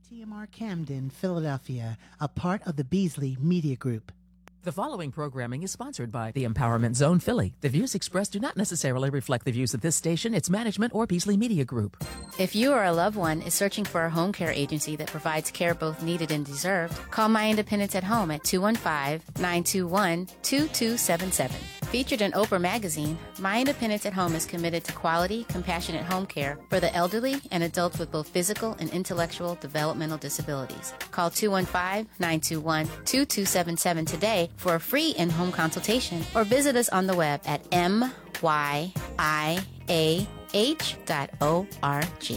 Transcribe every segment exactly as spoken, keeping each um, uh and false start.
T M R Camden, Philadelphia, a part of the Beasley Media Group. The following programming is sponsored by the Empowerment Zone Philly. The views expressed do not necessarily reflect the views of this station, its management, or Beasley Media Group. If you or a loved one is searching for a home care agency that provides care both needed and deserved, call My Independence at Home at two one five, nine two one, two two seven seven. Featured in Oprah Magazine, My Independence at Home is committed to quality, compassionate home care for the elderly and adults with both physical and intellectual developmental disabilities. Call two one five, nine two one, two two seven seven today for a free in-home consultation, or visit us on the web at m y i a h dot org.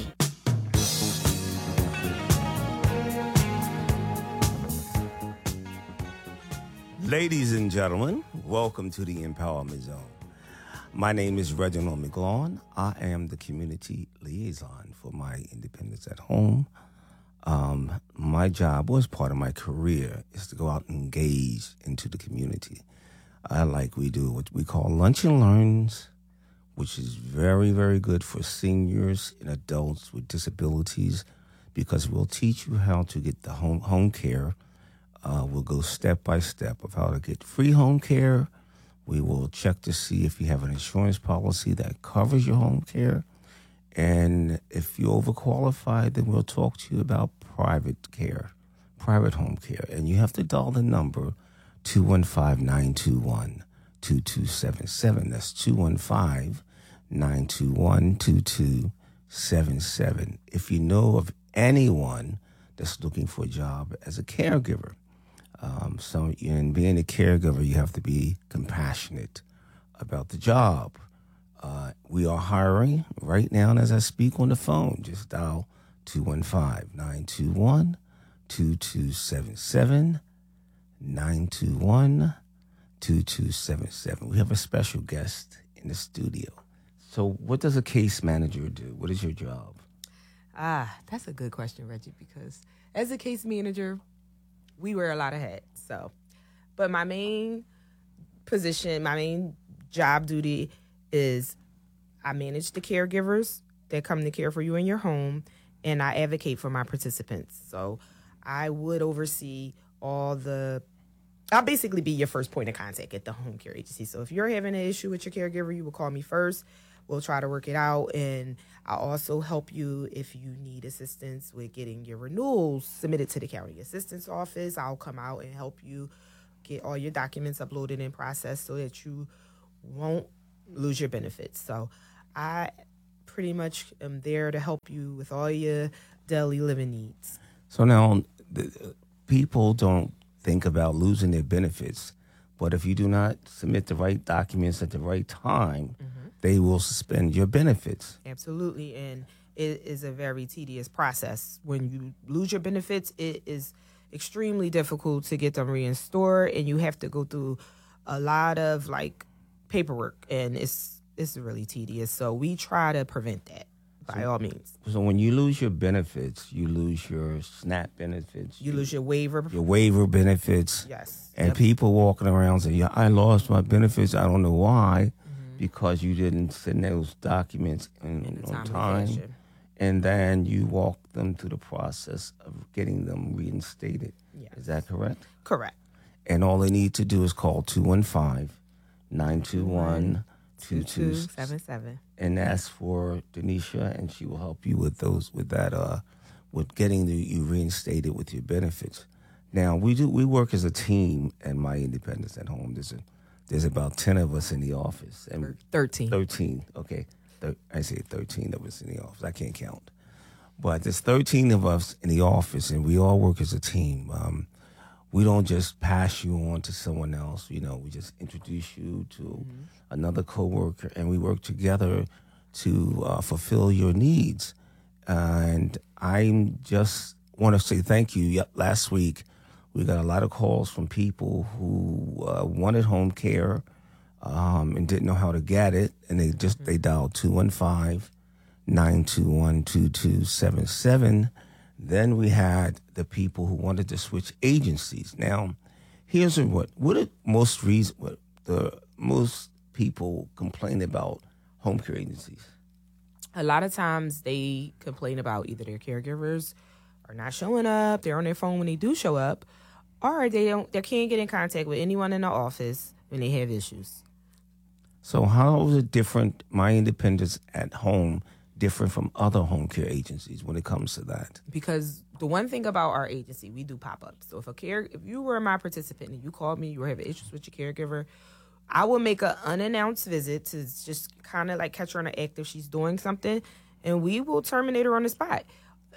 Ladies and gentlemen, welcome to the Empowerment Zone. My name is Reginald McLaughlin. I am the community liaison for My Independence at Home. Um, my job, was part of my career, is to go out and engage into the community. I like we do what we call lunch and learns, which is very, very good for seniors and adults with disabilities, because we'll teach you how to get the home home care. Uh, we'll go step by step of how to get free home care. We will check to see if you have an insurance policy that covers your home care. And if you're overqualified, then we'll talk to you about private care, private home care. And you have to dial the number two one five, nine two one, two two seven seven. That's two one five, nine two one, two two seven seven. If you know of anyone that's looking for a job as a caregiver, Um, so in being a caregiver, you have to be compassionate about the job. Uh, we are hiring right now, and as I speak on the phone, just dial two one five, nine two one, two two seven seven, nine two one, two two seven seven. We have a special guest in the studio. So what does a case manager do? What is your job? Ah, that's a good question, Reggie, because as a case manager, we wear a lot of hats. So, but my main position, my main job duty is I manage the caregivers that come to care for you in your home, and I advocate for my participants. So I would oversee all the, I'll basically be your first point of contact at the home care agency. So if you're having an issue with your caregiver, you will call me first. We'll try to work it out, and I'll also help you if you need assistance with getting your renewals submitted to the county assistance office. I'll come out and help you get all your documents uploaded and processed so that you won't lose your benefits. So I pretty much am there to help you with all your daily living needs. So now, the, people don't think about losing their benefits, but if you do not submit the right documents at the right time, mm-hmm. they will suspend your benefits. Absolutely, and it is a very tedious process. When you lose your benefits, it is extremely difficult to get them restored, and you have to go through a lot of like paperwork, and it's it's really tedious. So we try to prevent that by so, all means. So when you lose your benefits, you lose your SNAP benefits. You, you lose your waiver. Your waiver benefits. Yes. And yep. people walking around saying, yeah, I lost my benefits. I don't know why. Because you didn't send those documents in, in on time, fashion. And then you walk them through the process of getting them reinstated. Yes. Is that correct? Correct. And all they need to do is call two one five, nine two one, two two seven seven and ask for Denisha, and she will help you with those with that uh with getting the, you reinstated with your benefits. Now we do we work as a team at My Independence at Home. There's a There's about ten of us in the office. And thirteen. thirteen, okay. Thir- I say thirteen of us in the office. I can't count. But there's thirteen of us in the office, and we all work as a team. Um, we don't just pass you on to someone else. You know, we just introduce you to mm-hmm. another coworker, and we work together to uh, fulfill your needs. Uh, and I just want to say thank you. Yep, last week, we got a lot of calls from people who uh, wanted home care um, and didn't know how to get it, and they just mm-hmm. they dialed two one five, nine two one, two two seven seven. Then we had the people who wanted to switch agencies. Now, here's what what are most reason what the most people complain about home care agencies. A lot of times they complain about either their caregivers are not showing up. They're on their phone when they do show up, or they don't. They can't get in contact with anyone in the office when they have issues. So how is it different, My Independence at Home, different from other home care agencies when it comes to that? Because the one thing about our agency, we do pop-ups. So if a care, if you were my participant and you called me, you were having issues with your caregiver, I will make an unannounced visit to just kind of like catch her on the act if she's doing something, and we will terminate her on the spot.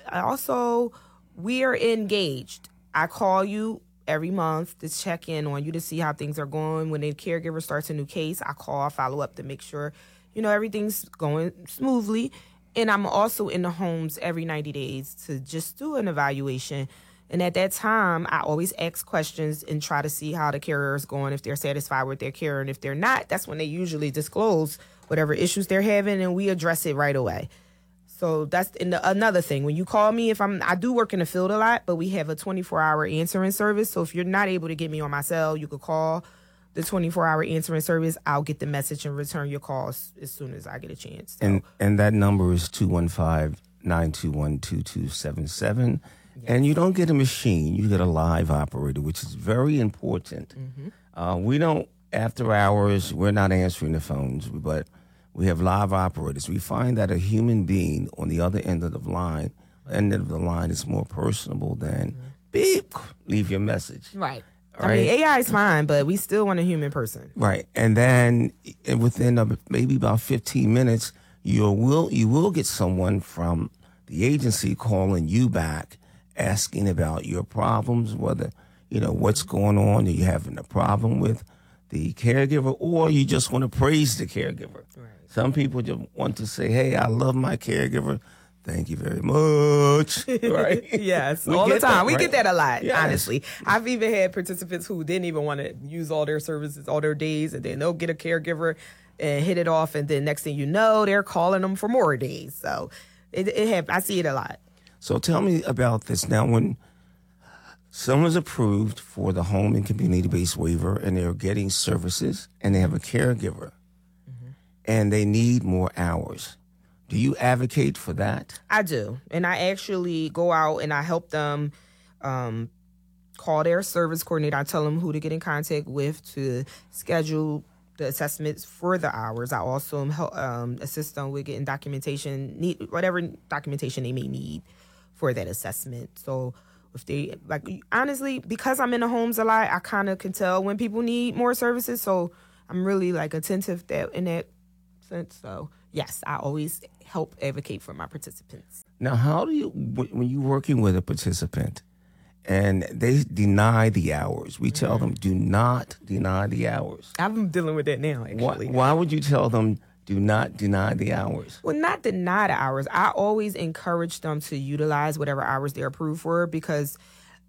Also, we are engaged. I call you every month to check in on you to see how things are going. When a caregiver starts a new case, I call, follow up to make sure, you know, everything's going smoothly. And I'm also in the homes every ninety days to just do an evaluation. And at that time, I always ask questions and try to see how the carer is going, if they're satisfied with their care. And if they're not, that's when they usually disclose whatever issues they're having, and we address it right away. So that's in the, another thing. When you call me, if I'm, I do work in the field a lot, but we have a twenty-four hour answering service. So if you're not able to get me on my cell, you could call the twenty-four hour answering service. I'll get the message and return your calls as soon as I get a chance. So, And and that number is two one five, nine two one, two two seven seven. Yes. And you don't get a machine. You get a live operator, which is very important. Mm-hmm. Uh, we don't, after hours, we're not answering the phones, but we have live operators. We find that a human being on the other end of the line, end of the line is more personable than mm-hmm. beep, leave your message. Right. Right. I mean, A I is fine, but we still want a human person. Right. And then within a, maybe about fifteen minutes, you will you will get someone from the agency calling you back, asking about your problems, whether, you know, what's going on, are you having a problem with the caregiver, or you just want to praise the caregiver. Right. Some people just want to say, hey, I love my caregiver. Thank you very much. Right? Yes, all the time. That, we right? get that a lot, yes. honestly. I've even had participants who didn't even want to use all their services, all their days, and then they'll get a caregiver and hit it off, and then next thing you know, they're calling them for more days. So it, it have, I see it a lot. So tell me about this. Now, when someone's approved for the home and community-based waiver and they're getting services and they have a caregiver mm-hmm. and they need more hours, do you advocate for that? I do. And I actually go out and I help them um, call their service coordinator. I tell them who to get in contact with to schedule the assessments for the hours. I also help, um, assist them with getting documentation, need whatever documentation they may need for that assessment. So if they, like, honestly, because I'm in the homes a lot, I kind of can tell when people need more services. So I'm really, like, attentive that in that sense. So, yes, I always help advocate for my participants. Now, how do you, when you're working with a participant and they deny the hours, we tell them, do not deny the hours. I'm dealing with that now, actually. Why, why would you tell them, do not deny the hours? Well, not deny the hours. I always encourage them to utilize whatever hours they're approved for, because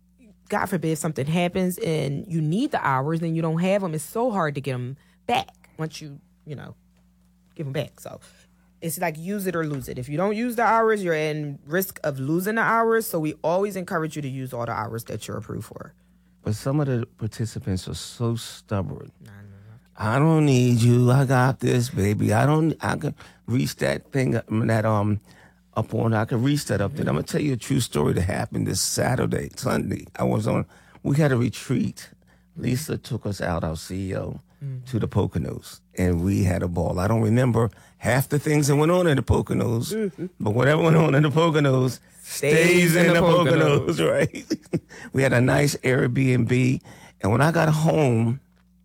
God forbid if something happens and you need the hours and you don't have them, it's so hard to get them back once you, you know, give them back. So it's like use it or lose it. If you don't use the hours, you're in risk of losing the hours. So we always encourage you to use all the hours that you're approved for. But some of the participants are so stubborn. I don't need you. I got this, baby. I don't. I can reach that thing that um up on. I can reach that up there. I'm gonna tell you a true story that happened this Saturday, Sunday. I was on. We had a retreat. Lisa took us out, our C E O, mm-hmm. to the Poconos, and we had a ball. I don't remember half the things that went on in the Poconos, mm-hmm. but whatever went on in the Poconos stays, stays in, in the, the Poconos, Poconos right? We had a nice Airbnb, and when I got home,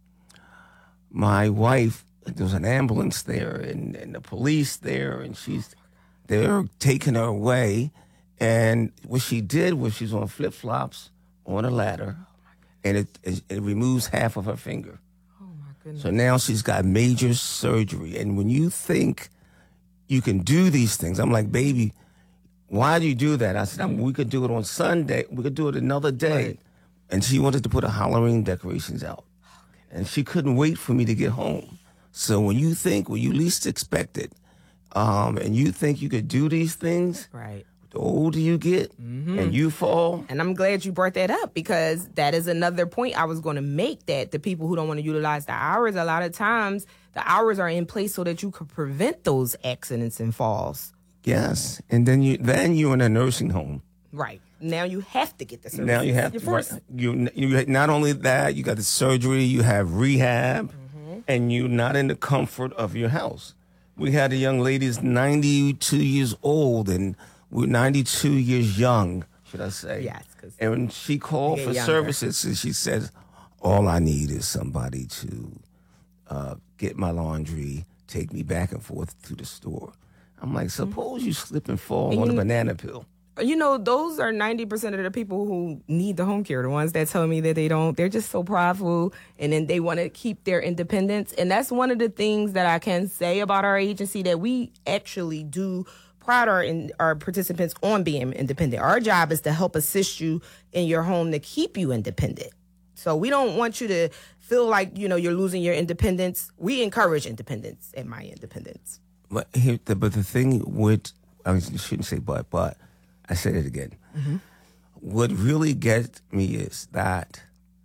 my wife, there was an ambulance there and, and the police there, and she's, they're taking her away. And what she did was she's on flip-flops on a ladder, and it, it, it removes half of her finger. Oh, my goodness. So now she's got major surgery. And when you think you can do these things, I'm like, baby, why do you do that? I said, I mean, we could do it on Sunday. We could do it another day. Right. And she wanted to put her Halloween decorations out. And she couldn't wait for me to get home. So when you think, when you least expect it, um, and you think you could do these things, right? The older you get, mm-hmm. and you fall. And I'm glad you brought that up, because that is another point I was going to make, that the people who don't want to utilize the hours, a lot of times the hours are in place so that you could prevent those accidents and falls. Yes, and then you then you're in a nursing home. Right. now you have to get the service. Now you have You're to. forced. Right, you you not only that, you got the surgery, you have rehab, mm-hmm. and you're not in the comfort of your house. We had a young lady who's ninety-two years old, and we're ninety-two years young, should I say? Yes. 'Cause and when she called for younger. services, and she says, "All I need is somebody to uh, get my laundry, take me back and forth to the store." I'm like, suppose you slip and fall And on a you- banana peel. You know, those are ninety percent of the people who need the home care. The ones that tell me that they don't, they're just so prideful, and then they want to keep their independence. And that's one of the things that I can say about our agency, that we actually do pride our, in, our participants on being independent. Our job is to help assist you in your home to keep you independent. So we don't want you to feel like, you know, you're losing your independence. We encourage independence at My Independence. But here, the, but the thing with, I shouldn't say but, but I said it again. Mm-hmm. What really gets me is that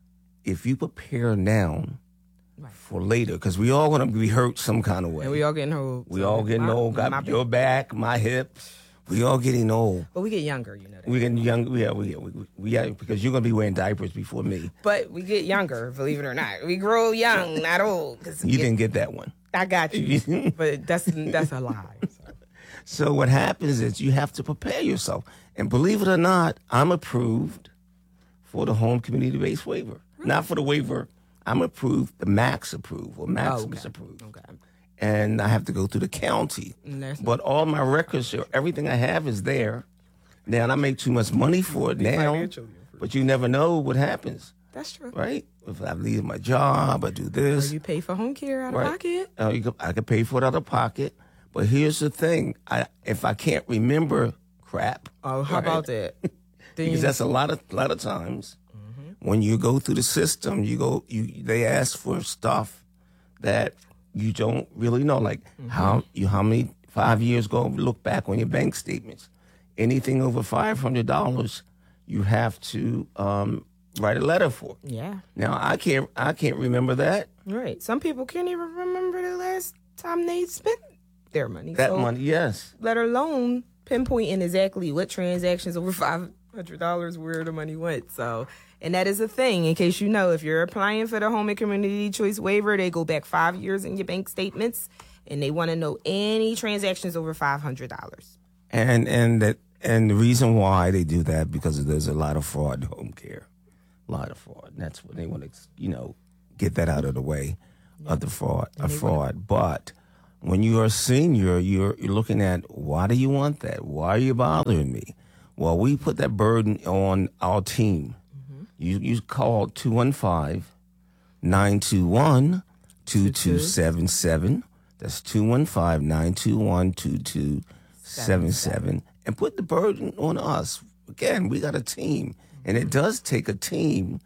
if you prepare now Right. for later, because we all going to be hurt some kind of way. And we all getting old. We So all getting my- old. Got my- your back, my hip. We all getting old. But we get younger, you know that. We getting young. Yeah, we we, we, we yeah, because you're gonna be wearing diapers before me. But we get younger, believe it or not. We grow young, not old. 'Cause You it- didn't get that one. I got you. But that's that's a lie. So. So what happens is you have to prepare yourself. And believe it or not, I'm approved for the home community-based waiver. Really? Not for the waiver. I'm approved, the max approved, or Maximus okay. approved. Okay. And I have to go through the county. And there's- But all my records, are- everything I have is there. Now, and I make too much money for it now. financially But you never know what happens, That's true. right? If I leave my job, I do Or this. you pay for home care out of Right. pocket. Uh, you could, I could pay for it out of pocket. But here's the thing. I if I can't remember crap. Oh, how right, about that? Then Because you- that's a lot of lot of times when you go through the system, you go you they ask for stuff that you don't really know. Like how you how many five years ago, look back on your bank statements. Anything over five hundred dollars, you have to um, write a letter for. yeah. Now I can't I can't remember that. Right. Some people can't even remember the last time they spent their money. That So, money, yes. let alone pinpointing exactly what transactions over five hundred dollars where the money went. So, and that is a thing. In case you know, if you're applying for the Home and Community Choice Waiver, they go back five years in your bank statements, and they want to know any transactions over five hundred dollars. And and that and the reason why they do that because there's a lot of fraud in home care, a lot of fraud. And that's what they want to, you know, get that out of the way of the fraud, of fraud. But when you are a senior, you're you're looking at why do you want that? Why are you bothering me? Well, we put that burden on our team. Mm-hmm. You you call two one five, nine two one, two two seven seven. That's two one five, nine two one, two two seven seven. And put the burden on us. Again, we got a team. And it does take a team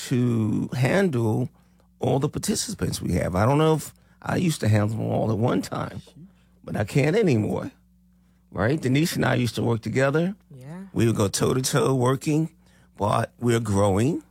to handle all the participants we have. I don't know if I used to handle them all at one time, but I can't anymore. Right? Denise and I used to work together. Yeah. We would go toe to toe working, but we're growing.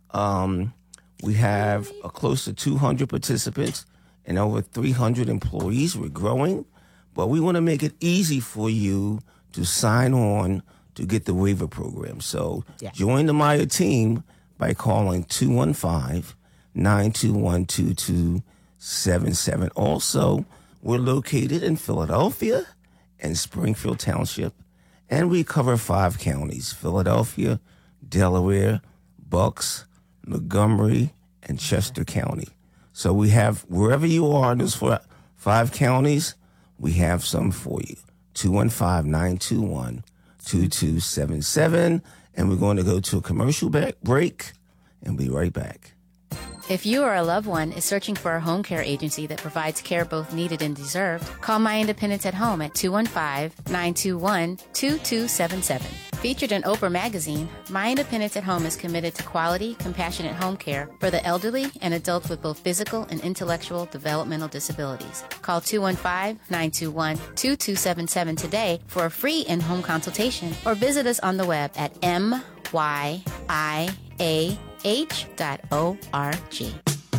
Um, we have uh, close to two hundred participants and over three hundred employees. We're growing, but we want to make it easy for you to sign on to get the waiver program. So Yeah. join the Maya team by calling two one five, nine two one, two two seven seven. Also, we're located in Philadelphia and Springfield Township, and we cover five counties: Philadelphia, Delaware, Bucks, Montgomery, and Chester County. So we have, wherever you are in those four, five counties, we have some for you. two one five, nine two one, two two seven seven. And we're going to go to a commercial back break and be right back. If you or a loved one is searching for a home care agency that provides care both needed and deserved, call My Independence at Home at two one five, nine two one, two two seven seven. Featured in Oprah Magazine, My Independence at Home is committed to quality, compassionate home care for the elderly and adults with both physical and intellectual developmental disabilities. Call two one five, nine two one, two two seven seven today for a free in-home consultation, or visit us on the web at m y i a h dot org.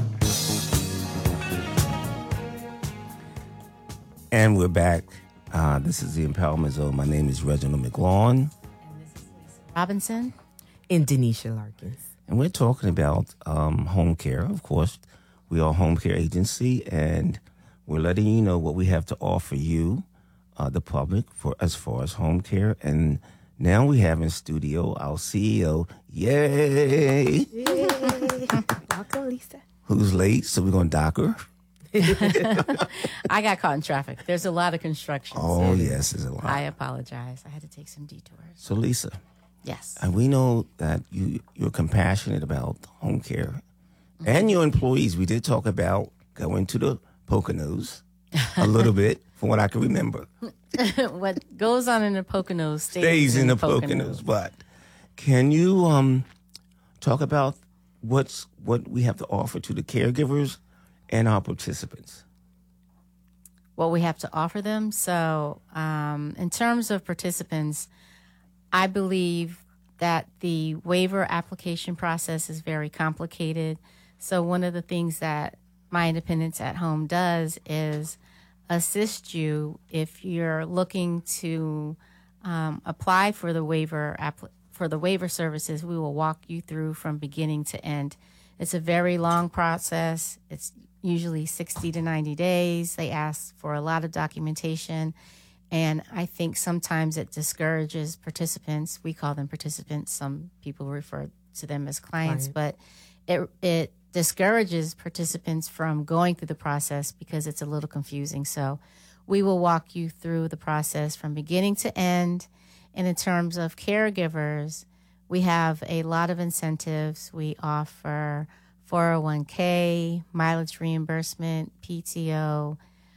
And we're back. Uh, this is the Empowerment Zone. My name is Reginald McLawn. Robinson. And Denisha Larkins. And we're talking about um, home care. Of course, we are a home care agency, and we're letting you know what we have to offer you, uh, the public, for as far as home care. And now we have in studio our C E O, yay! Yay. Welcome, Lisa. Who's late, so we're going to dock her. I got caught in traffic. There's a lot of construction. Oh, so yes, there's a lot. I apologize. I had to take some detours. So, Lisa, Yes. and we know that you, you're compassionate about home care and your employees. We did talk about going to the Poconos a little bit, from what I can remember. What goes on in the Poconos stays, Stays in the Poconos. Poconos. But can you um, talk about what's what we have to offer to the caregivers and our participants? What we have to offer them. So, um, in terms of participants, I believe that the waiver application process is very complicated. So, one of the things that My Independence at Home does is assist you if you're looking to um, apply for the waiver app- for the waiver services. We will walk you through from beginning to end. It's a very long process. It's usually sixty to ninety days. They ask for a lot of documentation. And I think sometimes it discourages participants. We call them participants. Some people refer to them as clients, Client. but it it discourages participants from going through the process because it's a little confusing. So we will walk you through the process from beginning to end. And in terms of caregivers, we have a lot of incentives. We offer four oh one k, mileage reimbursement, P T O,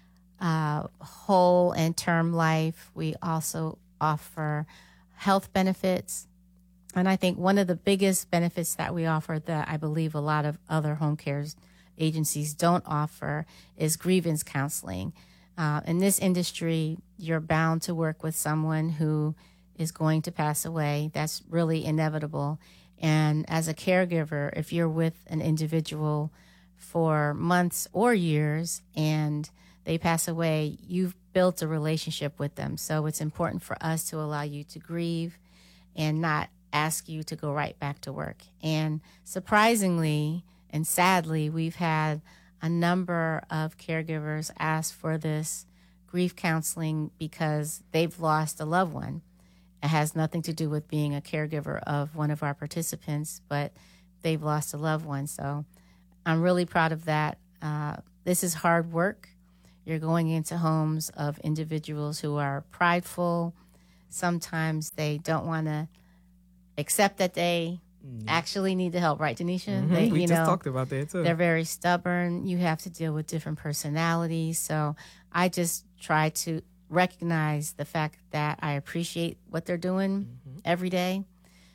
uh, whole and term life. We also offer health benefits. And I think one of the biggest benefits that we offer that I believe a lot of other home care agencies don't offer is grievance counseling. Uh, in this industry, you're bound to work with someone who is going to pass away. That's really inevitable. And as a caregiver, if you're with an individual for months or years and they pass away, you've built a relationship with them. So it's important for us to allow you to grieve and not ask you to go right back to work. And surprisingly and sadly, we've had a number of caregivers ask for this grief counseling because they've lost a loved one. It has nothing to do with being a caregiver of one of our participants, but they've lost a loved one. So I'm really proud of that. Uh, this is hard work. You're going into homes of individuals who are prideful. Sometimes they don't want to accept that they mm. actually need the help, right, Denisha? Mm-hmm. They, we you just know, talked about that too. They're very stubborn. You have to deal with different personalities. So I just try to recognize the fact that I appreciate what they're doing mm-hmm. every day.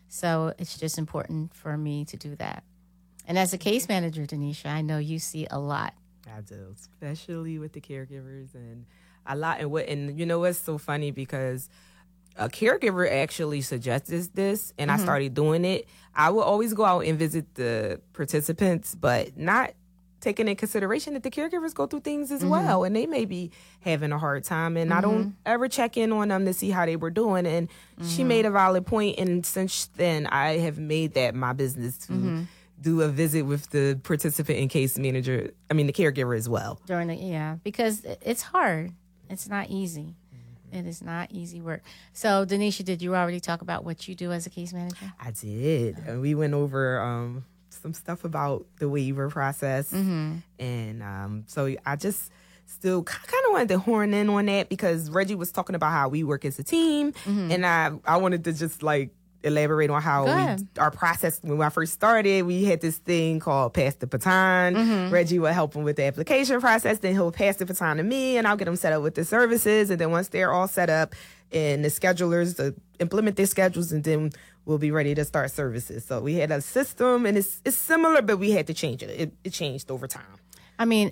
So it's just important for me to do that. And as a case manager, Denisha, I know you see a lot. I do, especially with the caregivers and a lot. And what, and you know what's so funny, because a caregiver actually suggested this, and mm-hmm. I started doing it. I will always go out and visit the participants, but not taking in consideration that the caregivers go through things as mm-hmm. well, and they may be having a hard time, and mm-hmm. I don't ever check in on them to see how they were doing. And mm-hmm. she made a valid point, and since then I have made that my business to mm-hmm. do a visit with the participant and case manager, I mean the caregiver as well. During the, yeah, because it's hard. It's not easy. It is not easy work. So, Denisha, did you already talk about what you do as a case manager? I did. And we went over um, some stuff about the waiver process. Mm-hmm. And um, so I just still kind of wanted to horn in on that because Reggie was talking about how we work as a team. Mm-hmm. And I, I wanted to just like elaborate on how we, our process, when I first started, we had this thing called pass the baton. Mm-hmm. Reggie would help him with the application process. Then he'll pass the baton to me and I'll get them set up with the services. And then once they're all set up and the schedulers to implement their schedules, and then we'll be ready to start services. So we had a system, and it's it's similar, but we had to change it. It, it changed over time. I mean,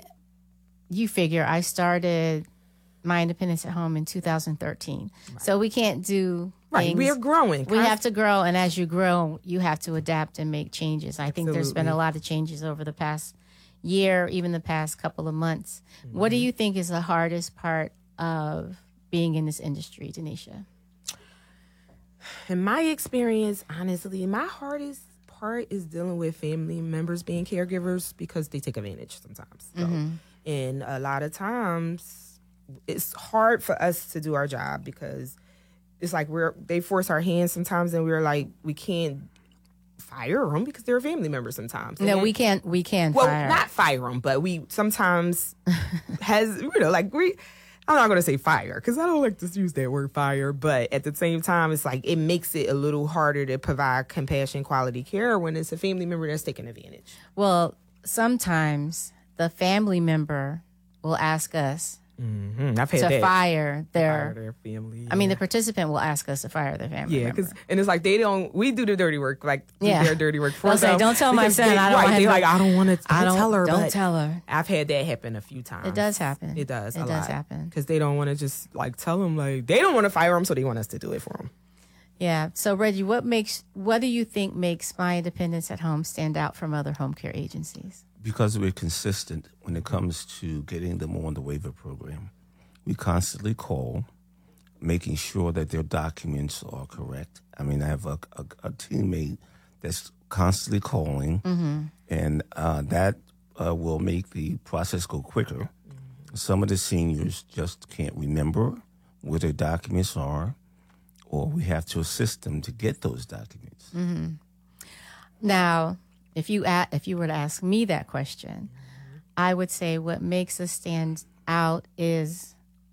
you figure I started My Independence at Home in two thousand thirteen. Right. So we can't do Right, things. we are growing. We have to grow, and as you grow, you have to adapt and make changes. I think Absolutely. There's been a lot of changes over the past year, even the past couple of months. Mm-hmm. What do you think is the hardest part of being in this industry, Denisha? In my experience, honestly, my hardest part is dealing with family members being caregivers because they take advantage sometimes. So, Mm-hmm. and a lot of times, it's hard for us to do our job because it's like we're they force our hands sometimes, and we're like we can't fire them because they're a family member sometimes. And No, then- we can't. We can well, fire. not fire them, but we sometimes has you know like we. I'm not going to say fire because I don't like to use that word fire, but at the same time, it's like it makes it a little harder to provide compassion, quality care when it's a family member that's taking advantage. Well, sometimes the family member will ask us Mm-hmm. I've had to that. fire their. Fire their family. I mean, yeah. the participant will ask us to fire their family Yeah, member. because and it's like they don't. We do the dirty work, like do Yeah. their dirty work for They'll say, them. "Don't tell my Because son, They, I don't right, want they him to- like, I don't want to. I don't tell her. Don't but tell her. I've had that happen a few times. It does happen. It does. It a does lot. happen. because they don't want to just like tell them like they don't want to fire them, so they want us to do it for them. Yeah. So Reggie, what makes what do you think makes My Independence at Home stand out from other home care agencies? Because we're consistent when it comes to getting them on the waiver program. We constantly call, making sure that their documents are correct. I mean, I have a, a, a teammate that's constantly calling, and uh, that uh, will make the process go quicker. Some of the seniors just can't remember where their documents are, or we have to assist them to get those documents. Now, if you a- if you were to ask me that question, I would say what makes us stand out is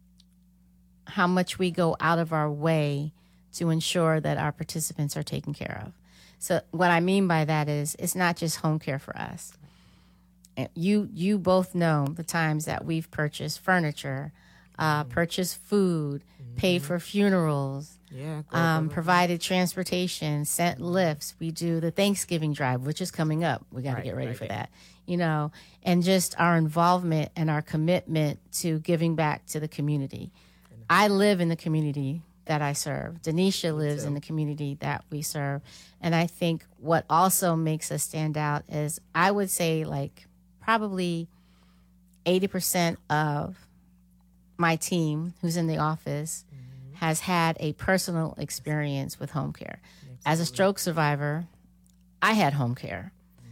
how much we go out of our way to ensure that our participants are taken care of. So what I mean by that is it's not just home care for us. And You you both know the times that we've purchased furniture, uh, purchased food, paid for funerals, Yeah. go um, over. provided transportation, sent lifts. We do the Thanksgiving drive, which is coming up. We got to Right, get ready right, for right. that, you know, and just our involvement and our commitment to giving back to the community. I live in the community that I serve. Denisha lives in the community that we serve. And I think what also makes us stand out is I would say like probably eighty percent of my team who's in the office has had a personal experience with home care. As a stroke survivor, I had home care.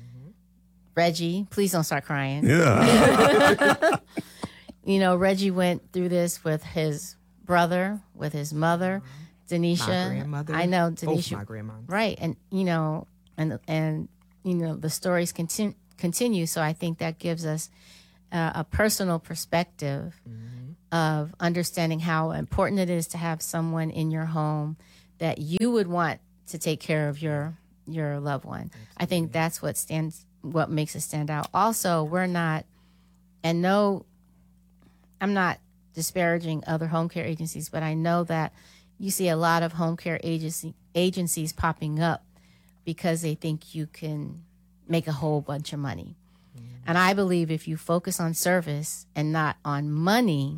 Reggie, please don't start crying. Yeah. You know, Reggie went through this with his brother, with his mother, Denisha. My grandmother. I know Both Denisha. my grandmoms. Right, and you know, and and you know, the stories continue. Continue. So I think that gives us uh, a personal perspective of understanding how important it is to have someone in your home that you would want to take care of your your loved one. I think that's what stands, what makes us stand out. Also, we're not, and no, I'm not disparaging other home care agencies, but I know that you see a lot of home care agency agencies popping up because they think you can make a whole bunch of money. And I believe if you focus on service and not on money,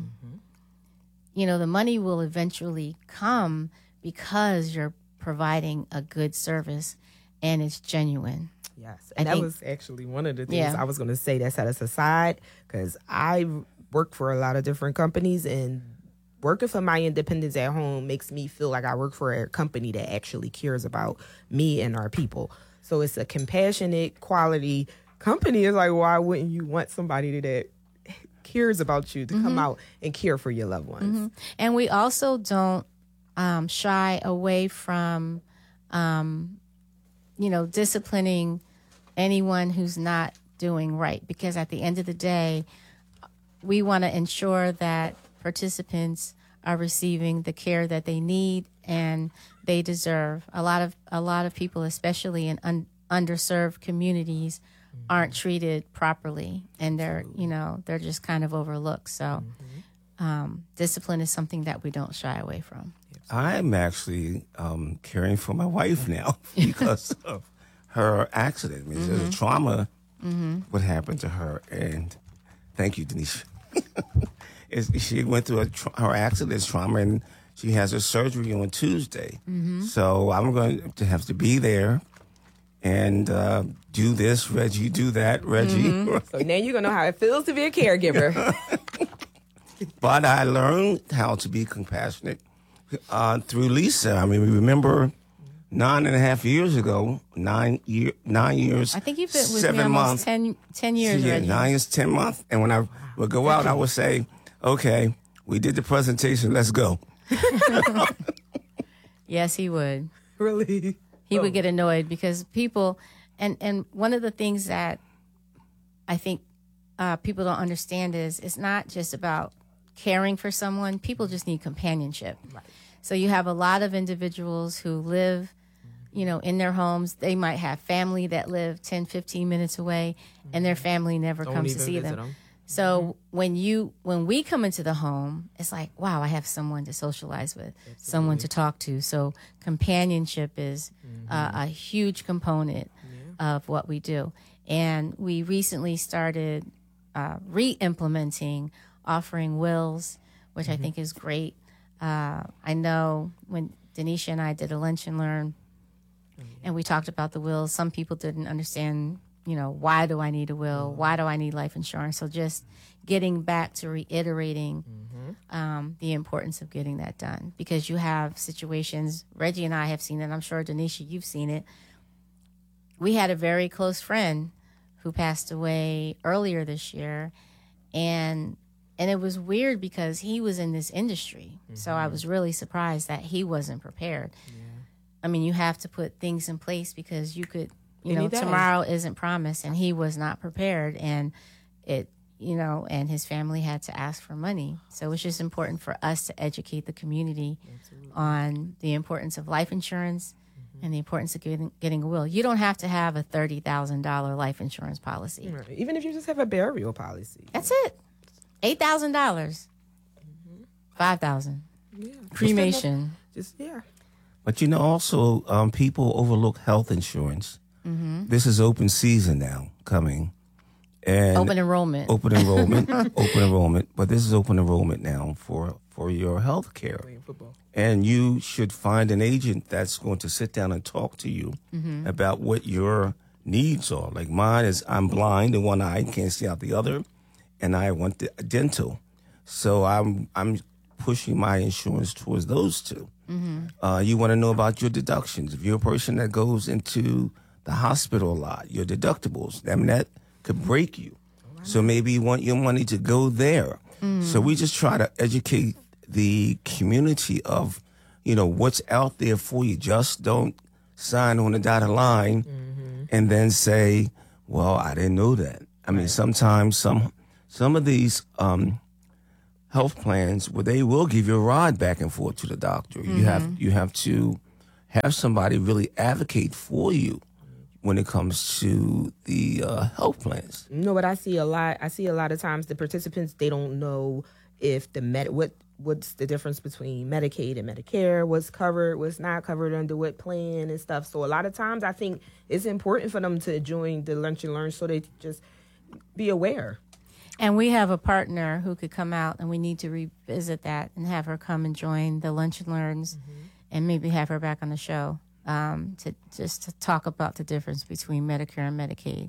you know, the money will eventually come because you're providing a good service and it's genuine. Yes, I and that think- was actually one of the things Yeah. I was going to say that set us aside because I work for a lot of different companies, and working for My Independence at Home makes me feel like I work for a company that actually cares about me and our people. So it's a compassionate, quality company. It's like, why wouldn't you want somebody that cares about you to come out and care for your loved ones? And we also don't um, shy away from, um, you know, disciplining anyone who's not doing right. Because at the end of the day, we want to ensure that participants are receiving the care that they need and they deserve. A lot of a lot of people, especially in un- underserved communities, aren't treated properly, and they're you know they're just kind of overlooked. So, um, discipline is something that we don't shy away from. I'm actually um, caring for my wife now because of her accident. I mean, there's a trauma what happened to her, and thank you, Denise. It's- she went through a tra- her accident trauma, and she has her surgery on Tuesday. So I'm going to have to be there and uh, do this, Reggie, do that, Reggie. So now you're going to know how it feels to be a caregiver. But I learned how to be compassionate uh, through Lisa. I mean, we remember nine and a half years ago, nine year, nine years. I think you've been with seven me almost months. ten, ten years, Yeah, Reggie. nine years, ten months. And when I would go out, I would say, "Okay, we did the presentation. Let's go." Yes, he would. Really? He Oh. would get annoyed because people, and, and one of the things that I think uh, people don't understand is it's not just about caring for someone. People just need companionship. Right. So you have a lot of individuals who live, you know, in their homes. They might have family that live ten, fifteen minutes away, and their family never Don't comes to even see visit them. 'em. So when you when we come into the home, it's like, wow, I have someone to socialize with, someone to talk to. So companionship is uh, a huge component of what we do. And we recently started uh, re-implementing offering wills, which I think is great. Uh, I know when Denisha and I did a lunch and learn, and we talked about the wills, some people didn't understand, you know, why do I need a will? Why do I need life insurance? So just getting back to reiterating um, the importance of getting that done, because you have situations, Reggie and I have seen it, I'm sure Denisha, you've seen it. We had a very close friend who passed away earlier this year, and and it was weird because he was in this industry. So I was really surprised that he wasn't prepared. I mean, you have to put things in place because you could, you Any know, day. tomorrow isn't promised, and he was not prepared, and it, you know, and his family had to ask for money. So it's just important for us to educate the community on the importance of life insurance and the importance of getting, getting a will. You don't have to have a thirty thousand dollars life insurance policy. Right. Even if you just have a burial policy. That's it. eight thousand dollars. five thousand dollars. Yeah. Cremation. Just, yeah. But you know, also um, people overlook health insurance. This is open season now coming, and Open enrollment. open enrollment, open enrollment. But this is open enrollment now for for your health care, Playing football. and you should find an agent that's going to sit down and talk to you about what your needs are. Like mine is, I'm blind in one eye, can't see out the other, and I want the dental, so I'm I'm pushing my insurance towards those two. Uh, you want to know about your deductions. If you're a person that goes into the hospital a lot, your deductibles, I mean, that could break you. So maybe you want your money to go there. So we just try to educate the community of, you know, what's out there for you. Just don't sign on the dotted line and then say, well, I didn't know that. I mean, sometimes some some of these um, health plans where they will give you a ride back and forth to the doctor. You have you have to have somebody really advocate for you when it comes to the uh, health plans. You know what I see a lot? I see a lot of times the participants, they don't know if the med what what's the difference between Medicaid and Medicare, what's covered, what's not covered under what plan and stuff. So a lot of times I think it's important for them to join the Lunch and Learn so they just be aware. And we have a partner who could come out, and we need to revisit that and have her come and join the Lunch and Learns, and maybe have her back on the show um, to just to talk about the difference between Medicare and Medicaid.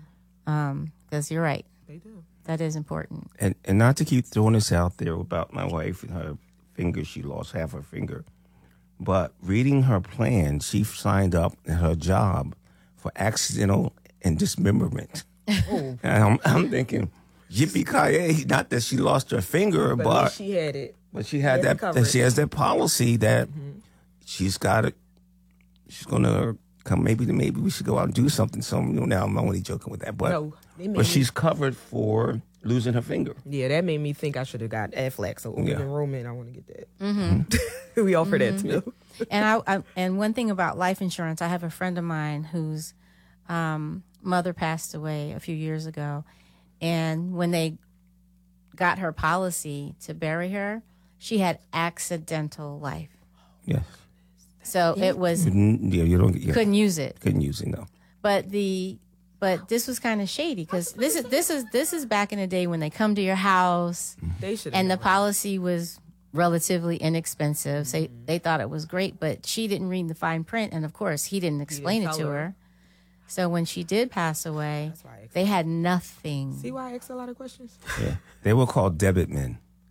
Because you're right, They do. that is important. And and not to keep throwing this out there about my wife and her finger, she lost half her finger. But reading her plan, she signed up in her job for accidental and dismemberment. And I'm, I'm thinking, yippee-ki-yay, not that she lost her finger, But, but, at least she had it. but she had had that, it covered. that she has that policy that she's got it. She's gonna come. Maybe maybe we should go out and do something. So you know, now I'm only joking with that, but No, they made but me- she's covered for losing her finger. Yeah, that made me think I should have got Aflac. So open Yeah. enrollment, I want to get that. We offer that too. And I, I and one thing about life insurance, I have a friend of mine whose um, mother passed away a few years ago, and when they got her policy to bury her, she had accidental life. Yes. So it was Mm, Yeah, you don't. Yeah, couldn't use it. couldn't use it. No. But the but this was kind of shady because this is this is this is back in the day when they come to your house They should. and the policy was relatively inexpensive. So they thought it was great, but she didn't read the fine print, and of course he didn't explain it tell to her. her. So when she did pass away, why I they had nothing. See why I ask a lot of questions? Yeah, they were called debit men.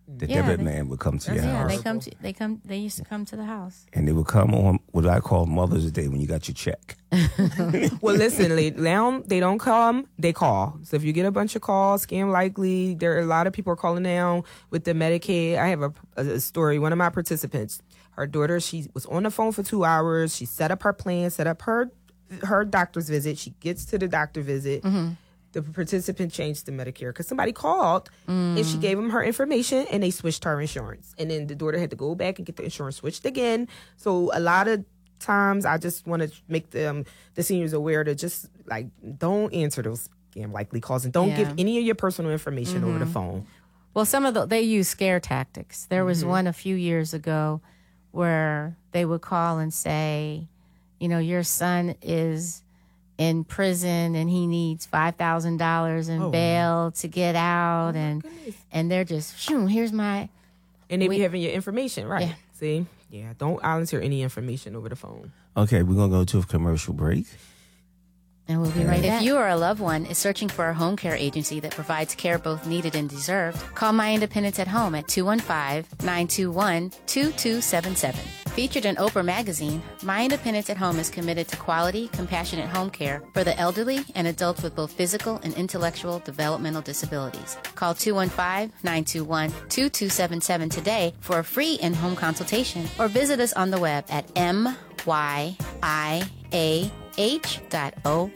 The Yeah, debit they- man would come to your Yeah, house. they come to they come they used to come to the house. And they would come on what I call Mother's Day when you got your check. Well, listen, la- now they don't come, they call. So if you get a bunch of calls, scam likely. There are a lot of people are calling now with the Medicaid. I have a, a story. One of my participants, her daughter, she was on the phone for two hours. She set up her plan, set up her her doctor's visit. She gets to the doctor visit. The participant changed to Medicare because somebody called and she gave them her information and they switched her insurance. And then the daughter had to go back and get the insurance switched again. So a lot of times I just want to make them, the seniors aware to just like, don't answer those scam likely calls and don't Yeah. give any of your personal information over the phone. Well, some of the they use scare tactics. There was one a few years ago where they would call and say, you know, your son is in prison and he needs five thousand dollars in bail to get out, and and they're just, shoo, here's my, And they be We- having your information, right? Yeah. See? Yeah, don't volunteer any information over the phone. Okay, we're going to go to a commercial break. and we'll be right back. If you or a loved one is searching for a home care agency that provides care both needed and deserved, call My Independence at Home at two one five, nine two one, two two seven seven. Featured in Oprah Magazine, My Independence at Home is committed to quality, compassionate home care for the elderly and adults with both physical and intellectual developmental disabilities. Call two one five, nine two one, two two seven seven today for a free in-home consultation, or visit us on the web at m y i a h dot org.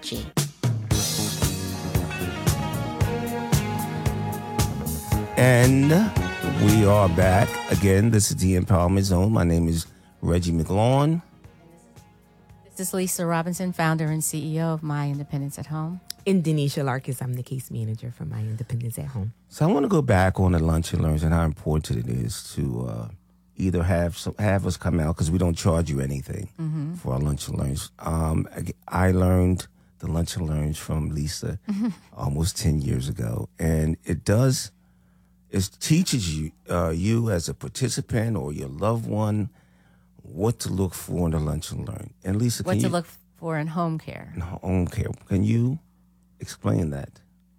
And we are back again. This is the Empowerment Zone. My name is Reggie McLawn. This is Lisa Robinson, founder and C E O of My Independence at Home. And Denisha Larkis, I'm the case manager for My Independence at Home. So I want to go back on the lunch and learns and how important it is to uh, either have some, have us come out, because we don't charge you anything Mm-hmm. for our lunch and learns. Um, I, I learned the lunch and learns from Lisa almost ten years ago, and it does it teaches you uh, you as a participant or your loved one what to look for in the lunch and learn. And Lisa, What can to you, look for in home care. in home care? Can you explain that?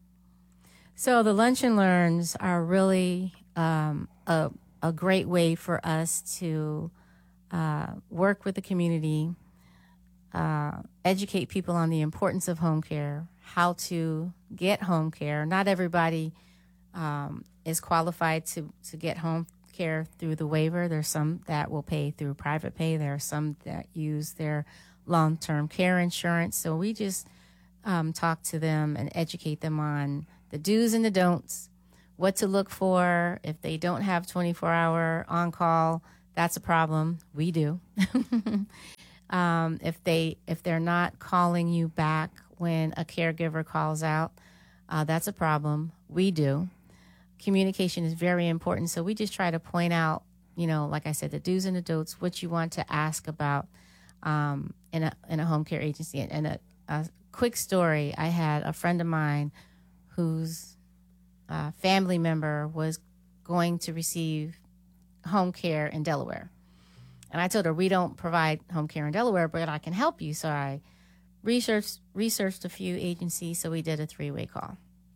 So the lunch and learns are really um, a, a great way for us to uh, work with the community, uh, educate people on the importance of home care, how to get home care. Not everybody um, is qualified to, to get home care through the waiver. There's some that will pay through private pay. There are some that use their long-term care insurance. So we just um, talk to them and educate them on the do's and the don'ts, what to look for. If they don't have twenty-four hour on-call, that's a problem. We do. um, if they if they're not calling you back when a caregiver calls out, uh, that's a problem. We do. Communication is very important. So we just try to point out, you know, like I said, the do's and the don'ts, what you want to ask about um, in a in a home care agency. And a, a quick story: I had a friend of mine whose uh, family member was going to receive home care in Delaware, and I told her, we don't provide home care in Delaware, but I can help you. So I researched researched a few agencies. So we did a three way call.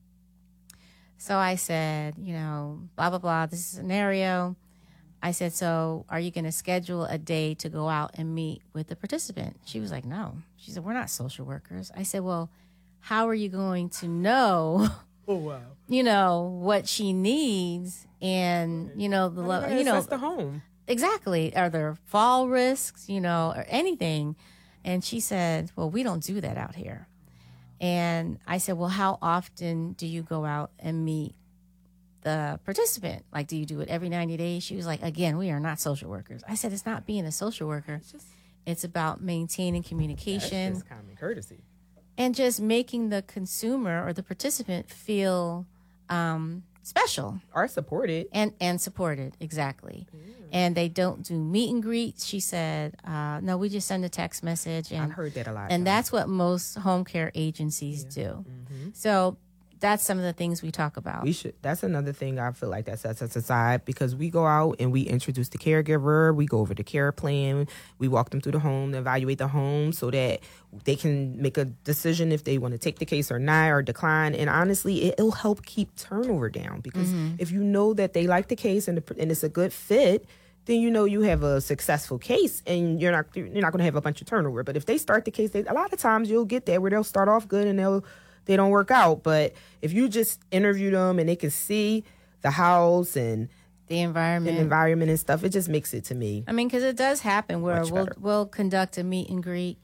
So I said, you know, blah, blah, blah, this is a scenario. I said, so are you going to schedule a day to go out and meet with the participant? She was like, no. She said, we're not social workers. I said, well, how are you going to know, Oh, wow. you know, what she needs and, you know, the, lo- you know, That's the home. exactly. Are there fall risks, you know, or anything? And she said, well, we don't do that out here. And I said, well, how often do you go out and meet the participant? Like, do you do it every ninety days? She was like, again, we are not social workers. I said, it's not being a social worker. It's about maintaining communication That's common courtesy. and just making the consumer or the participant feel um, special Or supported. and, and supported. Exactly. And they don't do meet and greets. She said, uh, no, we just send a text message. And I've heard that a lot. and that's what most home care agencies do. So that's some of the things we talk about. We should. That's another thing I feel like that sets us aside, because we go out and we introduce the caregiver. We go over the care plan. We walk them through the home, evaluate the home, so that they can make a decision if they want to take the case or not, or decline. And honestly, it, it'll help keep turnover down, because Mm-hmm. if you know that they like the case and the, and it's a good fit, then you know you have a successful case, and you're not you're not going to have a bunch of turnover. But if they start the case, they, a lot of times you'll get there where they'll start off good and they'll they don't work out. But if you just interview them and they can see the house and the environment. the environment and stuff, it just makes it, to me. I mean, because it does happen where Much we'll better. we'll conduct a meet and greet,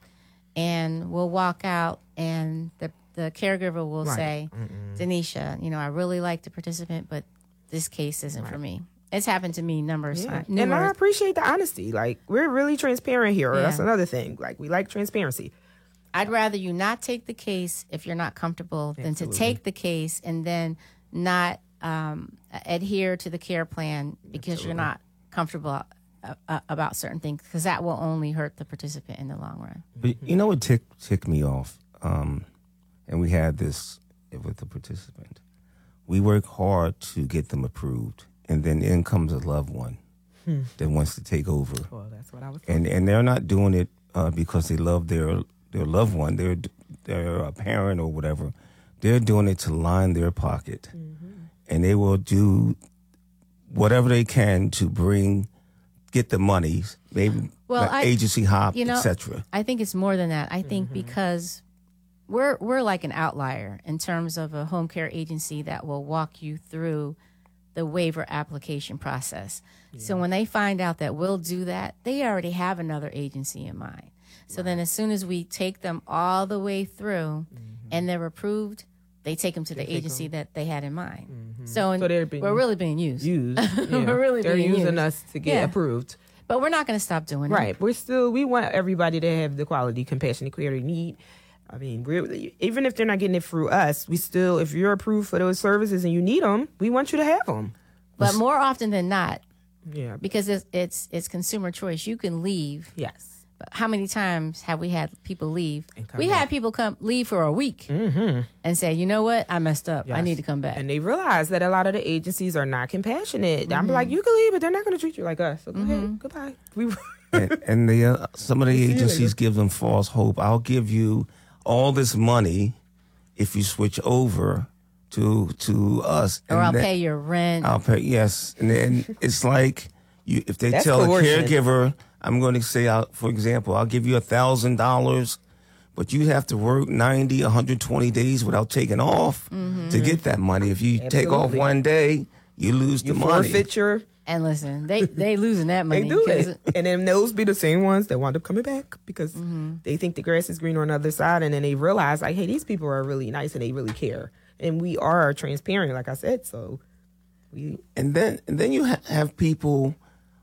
and we'll walk out, and the the caregiver will Right. say, "Denisha, you know, I really like the participant, but this case isn't for me." It's happened to me numerous Yeah. times. And I numerous- appreciate the honesty. Like, we're really transparent here. Yeah. That's another thing. Like, we like transparency. I'd rather you not take the case if you're not comfortable than to take the case and then not um, adhere to the care plan because you're not comfortable uh, uh, about certain things, because that will only hurt the participant in the long run. But you know what tick, ticked me off? Um, and we had this with the participant. We work hard to get them approved, and then in comes a loved one that wants to take over. Well, that's what I was And and they're not doing it uh, because they love their their loved one. They're they're a parent or whatever. They're doing it to line their pocket, and they will do whatever they can to bring get the monies, maybe Well, like I- agency hop, you know, et cetera. I think it's more than that. I think because we're we're like an outlier in terms of a home care agency that will walk you through the waiver application process. So when they find out that we'll do that, they already have another agency in mind. So then as soon as we take them all the way through and they're approved, they take them to the agency that they had in mind. So, in, So they're being we're really being used. used. Yeah. We're really They're being using used. us to get Yeah. approved. But we're not going to stop doing it. Right. We're still, we want everybody to have the quality, compassionate care they need. I mean, we're, even if they're not getting it through us, we still, if you're approved for those services and you need them, we want you to have them. But more often than not, Yeah. because it's it's, it's consumer choice, you can leave. Yes. But how many times have we had people leave? And come We back. had people come leave for a week and say, you know what, I messed up. I Yes. need to come back. And they realize that a lot of the agencies are not compassionate. Mm-hmm. I'm like, you can leave, but they're not going to treat you like us. So go ahead. Goodbye. We, and, and the uh, some of the you later. agencies give them false hope. I'll give you all this money if you switch over to to us, or and I'll then- pay your rent. I'll pay. Yes, and then it's like you if they That's tell coercion. a caregiver, I'm going to say, I'll, for example, I'll give you a thousand dollars, but you have to work ninety, one hundred twenty days without taking off to get that money. If you take off Absolutely. one day, you lose you the money. forfeit your, and listen, they they losing that money. they do 'cause it. And then those be the same ones that wind up coming back because they think the grass is greener on the other side. And then they realize, like, hey, these people are really nice and they really care. And we are transparent, like I said. So we, And then and then you ha- have people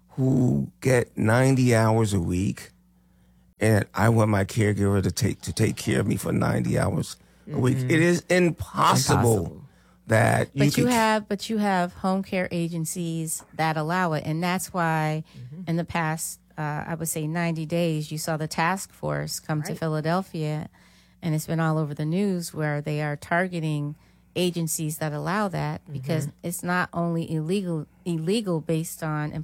who get ninety hours a week, and I want my caregiver to take to take care of me for ninety hours a week. It is impossible, Impossible. that you But you can have, but you have home care agencies that allow it, and that's why, in the past, uh, I would say ninety days, you saw the task force come to Philadelphia, and it's been all over the news where they are targeting agencies that allow that because it's not only illegal illegal based on